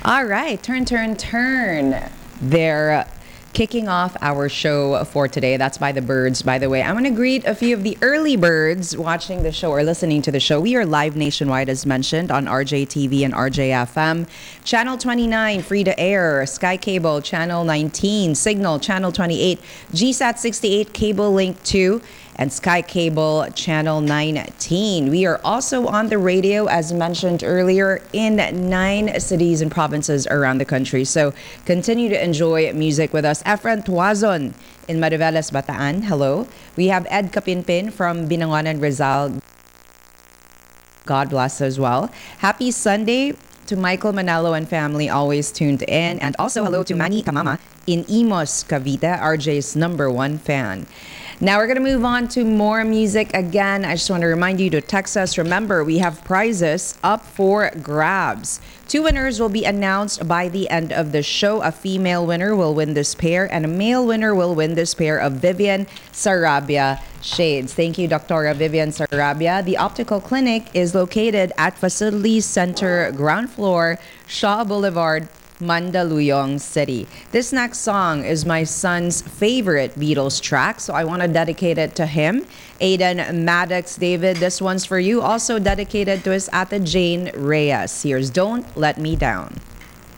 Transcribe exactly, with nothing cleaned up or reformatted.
All right, turn, turn, turn. They're kicking off our show for today. That's by the Birds, by the way. I'm going to greet a few of the early birds watching the show or listening to the show. We are live nationwide, as mentioned, on R J T V and R J F M. Channel twenty-nine, free to air. Sky Cable, Channel nineteen. Signal, Channel twenty-eight. G SAT sixty-eight, Cable Link two. And Sky Cable Channel nineteen. We are also on the radio, as mentioned earlier, in nine cities and provinces around the country. So continue to enjoy music with us. Efren Tuazon in Mariveles, Bataan. Hello. We have Ed Kapinpin from Binangonan, Rizal. God bless as well. Happy Sunday to Michael Manalo and family, always tuned in. And also hello to Manny Kamama in Imos, Cavite, R J's number one fan. Now we're going to move on to more music. Again, I just want to remind you to text us. Remember, we have prizes up for grabs. Two winners will be announced by the end of the show. A female winner will win this pair, and a male winner will win this pair of Vivian Sarabia shades. Thank you, Doctor Vivian Sarabia. The optical clinic is located at Facilities Center, ground floor, Shaw Boulevard, Mandaluyong City. This next song is my son's favorite Beatles track, so I want to dedicate it to him. Aiden Maddox David, this one's for you. Also dedicated to his ate Jane Reyes. Here's Don't Let Me Down.